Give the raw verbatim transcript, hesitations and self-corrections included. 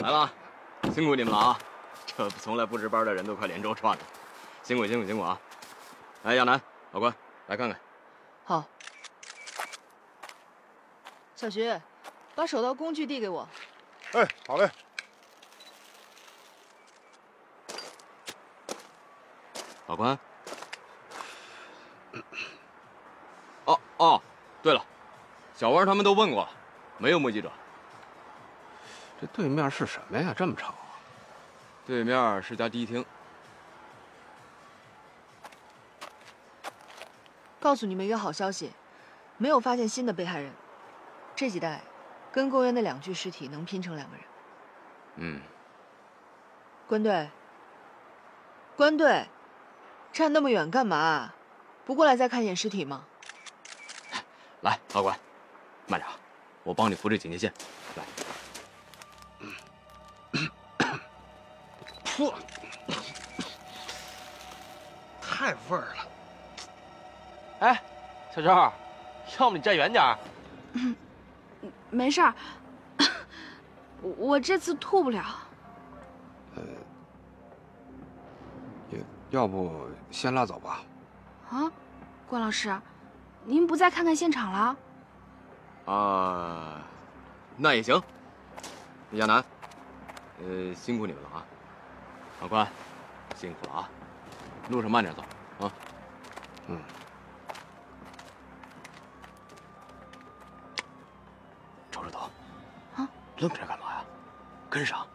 来吧，辛苦你们了啊！这从来不值班的人都快连轴转了，辛苦辛苦辛苦啊！哎，亚楠、老关，来看看。 好。小徐，把手刀工具递给我。 哎，好嘞。 老关。哦哦，对了，小弯他们都问过了，没有目击者。 这对面是什么呀？这么吵啊！ 对面是家迪厅。 告诉你们一个好消息，没有发现新的被害人。这几袋，跟公园那两具尸体能拼成两个人。 嗯。 关队，关队，站那么远干嘛？不过来再看一眼尸体吗？ 来，老关，慢点，我帮你扶着警戒线。来。 噗，太味儿了。 哎，小周，要不你站远点儿。 嗯，没事儿，我这次吐不了。 呃，要要不先拉走吧。 啊，关老师，您不再看看现场了？ 啊，那也行。亚楠，呃，辛苦你们了啊。老关，辛苦了啊，路上慢点走啊。 嗯。 瞅瞅头。 啊？ 愣着干嘛呀？跟上。